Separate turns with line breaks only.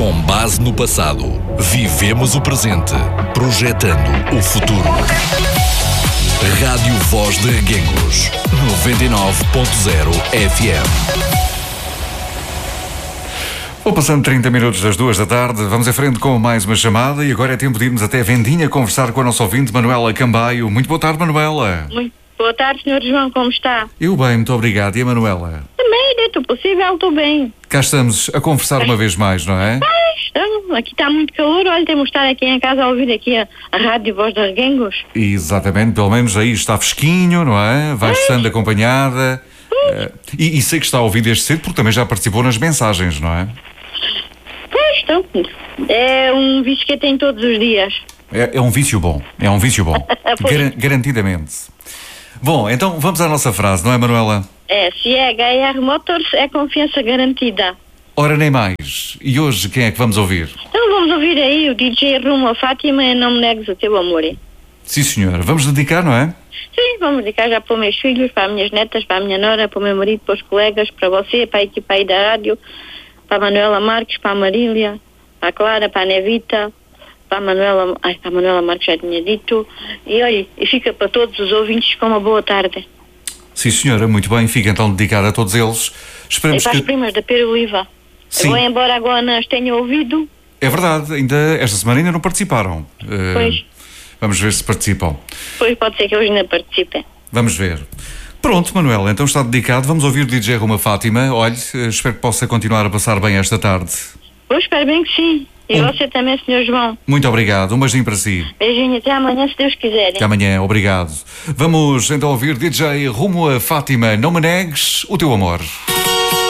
Com base no passado, vivemos o presente, projetando o futuro. Rádio Voz de Reguengos, 99.0 FM.
Vou passando 30 minutos das 2 da tarde, vamos em frente com mais uma chamada e agora é tempo de irmos até Vendinha conversar com a nossa ouvinte Manuela Cambaio. Muito boa tarde, Manuela.
Muito boa tarde, Sr. João, como está?
Eu bem, muito obrigado. E a Manuela?
Também, dentro do possível, estou bem.
Cá estamos a conversar uma vez mais, não é?
Então, aqui está muito calor, olha, temos de estar aqui em casa a ouvir aqui a Rádio Voz de Reguengos.
Exatamente, pelo menos aí está fresquinho, não é? Vai estando acompanhada. E sei que está a ouvir desde cedo porque também já participou nas mensagens, não é?
Pois, então, é um vício que eu tenho todos os dias.
É um vício bom, garantidamente. Bom, então vamos à nossa frase, não é, Manuela?
Se é HR Motors, é confiança garantida.
Ora, nem mais. E hoje quem é que vamos ouvir?
Então vamos ouvir aí o DJ Rumo a Fátima e Não Me Negues o Teu Amor.
Sim, senhora. Vamos dedicar, não é?
Sim, vamos dedicar já para os meus filhos, para as minhas netas, para a minha nora, para o meu marido, para os colegas, para você, para a equipa aí da rádio, para a Manuela Marques, para a Marília, para a Clara, para a Nevita, para a Manuela Marques já tinha dito. E olha, e fica para todos os ouvintes com uma boa tarde.
Sim, senhora. Muito bem. Fica então dedicado a todos eles. Esperamos
e para as primas da Pera Oliva.
Sim.
Eu vou embora agora nas tenho ouvido.
É verdade. Esta semana ainda não participaram.
Pois.
Vamos ver se participam.
Pois pode ser que hoje ainda participem.
Vamos ver. Pronto, Manuela, então está dedicado. Vamos ouvir o DJ Roma Fátima. Olhe, espero que possa continuar a passar bem esta tarde.
Eu espero bem que sim. E você também, Sr. João.
Muito obrigado. Um beijinho para si.
Beijinho. Até amanhã, se Deus quiser.
Até amanhã. Obrigado. Vamos então ouvir DJ Rumo a Fátima. Não me negues o teu amor.